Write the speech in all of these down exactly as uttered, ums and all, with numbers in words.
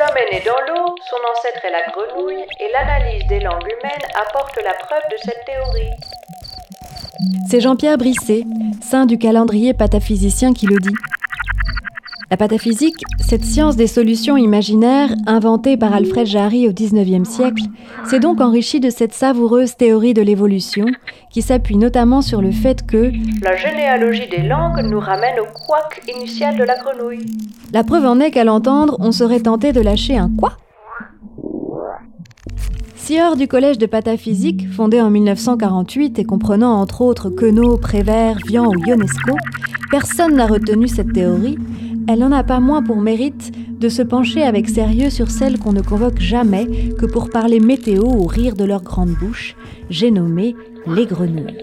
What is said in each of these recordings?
L'homme est né dans l'eau, son ancêtre est la grenouille, et l'analyse des langues humaines apporte la preuve de cette théorie. C'est Jean-Pierre Brisset, saint du calendrier pataphysicien, qui le dit. La pataphysique, cette science des solutions imaginaires inventée par Alfred Jarry au dix-neuvième siècle, s'est donc enrichie de cette savoureuse théorie de l'évolution qui s'appuie notamment sur le fait que la généalogie des langues nous ramène au couac initial de la grenouille. La preuve en est qu'à l'entendre, on serait tenté de lâcher un quoi ? Sieur du collège de pataphysique, fondé en mille neuf cent quarante-huit et comprenant entre autres Queneau, Prévert, Vian ou Ionesco, personne n'a retenu cette théorie. Elle n'en a pas moins pour mérite de se pencher avec sérieux sur celles qu'on ne convoque jamais que pour parler météo ou rire de leur grande bouche. J'ai nommé les grenouilles.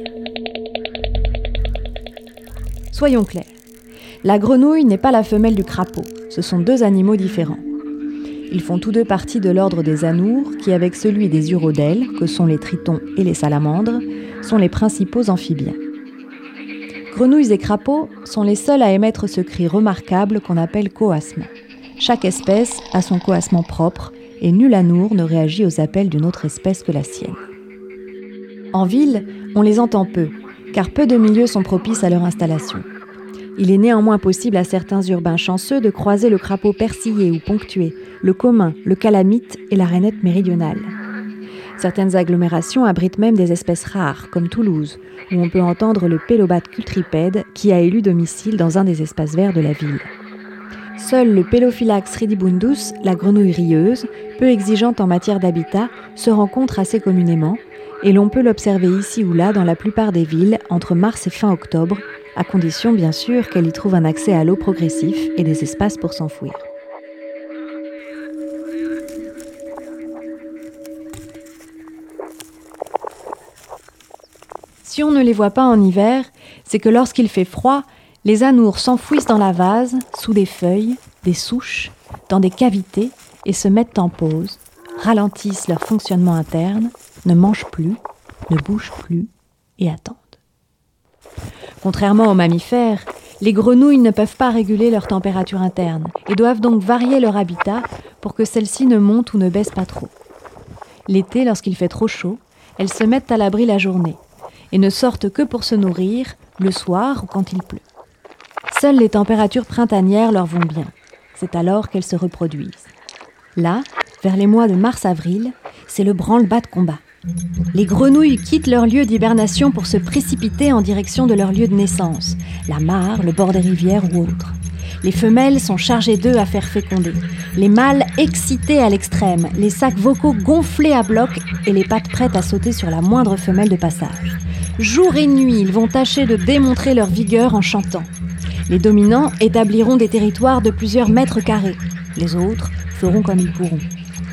Soyons clairs, la grenouille n'est pas la femelle du crapaud, ce sont deux animaux différents. Ils font tous deux partie de l'ordre des anoures, qui avec celui des urodèles, que sont les tritons et les salamandres, sont les principaux amphibiens. Grenouilles et crapauds sont les seuls à émettre ce cri remarquable qu'on appelle coassement. Chaque espèce a son coassement propre et nul anour ne réagit aux appels d'une autre espèce que la sienne. En ville, on les entend peu, car peu de milieux sont propices à leur installation. Il est néanmoins possible à certains urbains chanceux de croiser le crapaud persillé ou ponctué, le commun, le calamite et la rainette méridionale. Certaines agglomérations abritent même des espèces rares, comme Toulouse, où on peut entendre le pélobate cutripède qui a élu domicile dans un des espaces verts de la ville. Seul le Pelophylax ridibundus, la grenouille rieuse, peu exigeante en matière d'habitat, se rencontre assez communément, et l'on peut l'observer ici ou là dans la plupart des villes entre mars et fin octobre, à condition bien sûr qu'elle y trouve un accès à l'eau progressif et des espaces pour s'enfouir. Si on ne les voit pas en hiver, c'est que lorsqu'il fait froid, les anours s'enfouissent dans la vase, sous des feuilles, des souches, dans des cavités et se mettent en pause, ralentissent leur fonctionnement interne, ne mangent plus, ne bougent plus et attendent. Contrairement aux mammifères, les grenouilles ne peuvent pas réguler leur température interne et doivent donc varier leur habitat pour que celle-ci ne monte ou ne baisse pas trop. L'été, lorsqu'il fait trop chaud, elles se mettent à l'abri la journée et ne sortent que pour se nourrir, le soir ou quand il pleut. Seules les températures printanières leur vont bien. C'est alors qu'elles se reproduisent. Là, vers les mois de mars-avril, c'est le branle-bas de combat. Les grenouilles quittent leur lieu d'hibernation pour se précipiter en direction de leur lieu de naissance, la mare, le bord des rivières ou autre. Les femelles sont chargées d'œufs à faire féconder, les mâles excités à l'extrême, les sacs vocaux gonflés à bloc et les pattes prêtes à sauter sur la moindre femelle de passage. Jour et nuit, ils vont tâcher de démontrer leur vigueur en chantant. Les dominants établiront des territoires de plusieurs mètres carrés. Les autres feront comme ils pourront.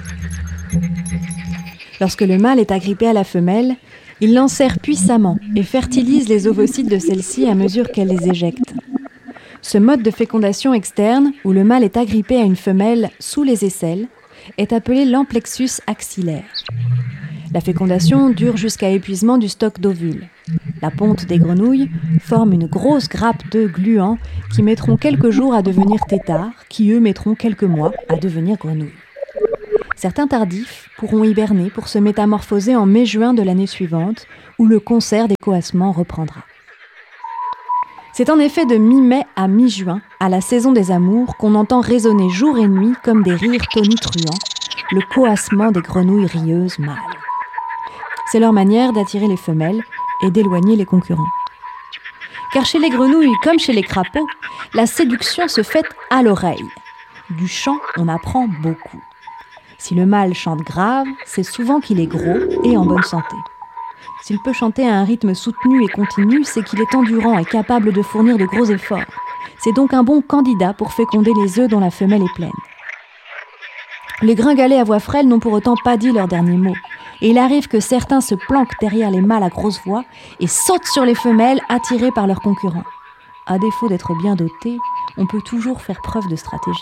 Lorsque le mâle est agrippé à la femelle, il l'enserre puissamment et fertilise les ovocytes de celle-ci à mesure qu'elle les éjecte. Ce mode de fécondation externe, où le mâle est agrippé à une femelle sous les aisselles, est appelé l'amplexus axillaire. La fécondation dure jusqu'à épuisement du stock d'ovules. La ponte des grenouilles forme une grosse grappe d'œufs gluants qui mettront quelques jours à devenir têtards, qui eux mettront quelques mois à devenir grenouilles. Certains tardifs pourront hiberner pour se métamorphoser en mai-juin de l'année suivante, où le concert des coassements reprendra. C'est en effet de mi-mai à mi-juin, à la saison des amours, qu'on entend résonner jour et nuit comme des rires tonitruants, le coassement des grenouilles rieuses mâles. C'est leur manière d'attirer les femelles et d'éloigner les concurrents. Car chez les grenouilles, comme chez les crapauds, la séduction se fait à l'oreille. Du chant, on apprend beaucoup. Si le mâle chante grave, c'est souvent qu'il est gros et en bonne santé. S'il peut chanter à un rythme soutenu et continu, c'est qu'il est endurant et capable de fournir de gros efforts. C'est donc un bon candidat pour féconder les œufs dont la femelle est pleine. Les gringalets à voix frêle n'ont pour autant pas dit leur dernier mot. Et il arrive que certains se planquent derrière les mâles à grosse voix et sautent sur les femelles attirées par leurs concurrents. À défaut d'être bien dotés, on peut toujours faire preuve de stratégie.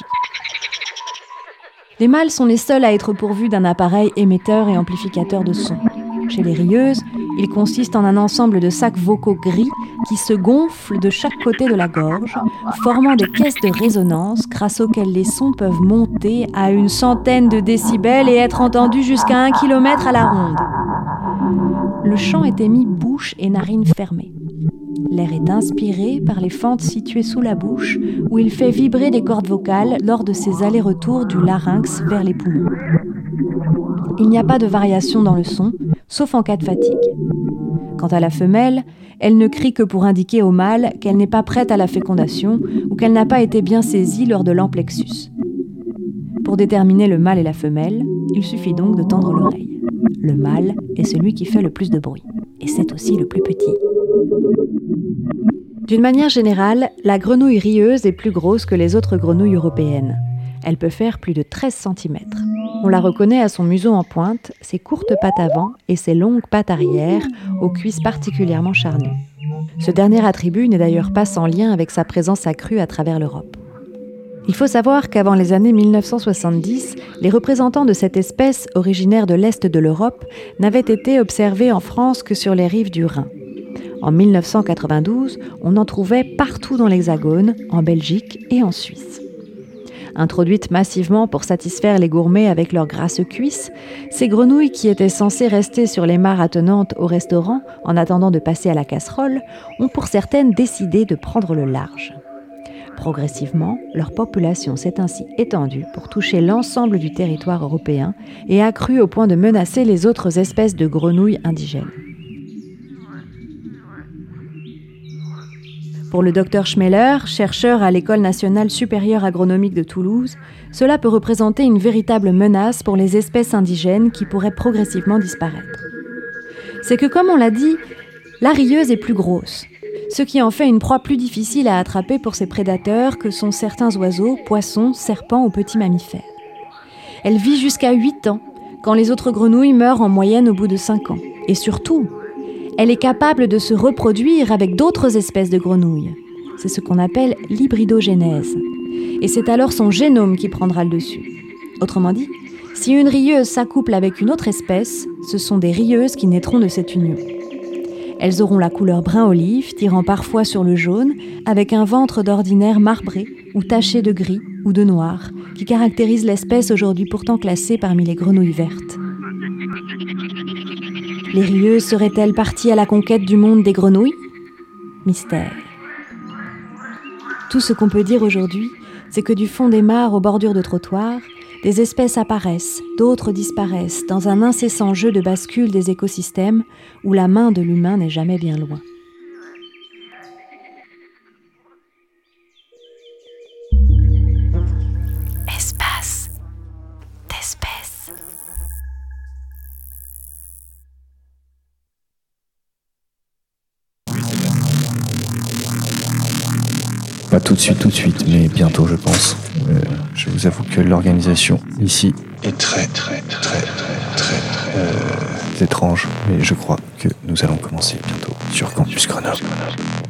Les mâles sont les seuls à être pourvus d'un appareil émetteur et amplificateur de son. Chez les rieuses, Il consiste en un ensemble de sacs vocaux gris qui se gonflent de chaque côté de la gorge, formant des caisses de résonance grâce auxquelles les sons peuvent monter à une centaine de décibels et être entendus jusqu'à un kilomètre à la ronde. Le chant est émis bouche et narines fermées. L'air est inspiré par les fentes situées sous la bouche, où il fait vibrer des cordes vocales lors de ses allers-retours du larynx vers les poumons. Il n'y a pas de variation dans le son, sauf en cas de fatigue. Quant à la femelle, elle ne crie que pour indiquer au mâle qu'elle n'est pas prête à la fécondation ou qu'elle n'a pas été bien saisie lors de l'amplexus. Pour déterminer le mâle et la femelle, il suffit donc de tendre l'oreille. Le mâle est celui qui fait le plus de bruit, et c'est aussi le plus petit. D'une manière générale, la grenouille rieuse est plus grosse que les autres grenouilles européennes. Elle peut faire plus de treize centimètres. On la reconnaît à son museau en pointe, ses courtes pattes avant et ses longues pattes arrière, aux cuisses particulièrement charnues. Ce dernier attribut n'est d'ailleurs pas sans lien avec sa présence accrue à travers l'Europe. Il faut savoir qu'avant les années mille neuf cent soixante-dix, les représentants de cette espèce originaire de l'Est de l'Europe n'avaient été observés en France que sur les rives du Rhin. En mille neuf cent quatre-vingt-douze, on en trouvait partout dans l'Hexagone, en Belgique et en Suisse. Introduites massivement pour satisfaire les gourmets avec leurs grasses cuisses, ces grenouilles qui étaient censées rester sur les mares attenantes au restaurant en attendant de passer à la casserole, ont pour certaines décidé de prendre le large. Progressivement, leur population s'est ainsi étendue pour toucher l'ensemble du territoire européen et accrue au point de menacer les autres espèces de grenouilles indigènes. Pour le docteur Schmeller, chercheur à l'École nationale supérieure agronomique de Toulouse, cela peut représenter une véritable menace pour les espèces indigènes qui pourraient progressivement disparaître. C'est que, comme on l'a dit, la rieuse est plus grosse, ce qui en fait une proie plus difficile à attraper pour ses prédateurs que sont certains oiseaux, poissons, serpents ou petits mammifères. Elle vit jusqu'à huit ans, quand les autres grenouilles meurent en moyenne au bout de cinq ans. Et surtout, elle est capable de se reproduire avec d'autres espèces de grenouilles. C'est ce qu'on appelle l'hybridogénèse. Et c'est alors son génome qui prendra le dessus. Autrement dit, si une rieuse s'accouple avec une autre espèce, ce sont des rieuses qui naîtront de cette union. Elles auront la couleur brun-olive, tirant parfois sur le jaune, avec un ventre d'ordinaire marbré ou taché de gris ou de noir, qui caractérise l'espèce aujourd'hui pourtant classée parmi les grenouilles vertes. Les rieuses seraient-elles parties à la conquête du monde des grenouilles ? Mystère. Tout ce qu'on peut dire aujourd'hui, c'est que du fond des mares aux bordures de trottoirs, des espèces apparaissent, d'autres disparaissent, dans un incessant jeu de bascule des écosystèmes où la main de l'humain n'est jamais bien loin. Espace d'espèces. Pas tout de suite, tout de suite, mais bientôt, je pense. Euh, je vous avoue que l'organisation ici est très, très, très, très, très, très euh, étrange, mais je crois que nous allons commencer bientôt sur Campus Grenoble.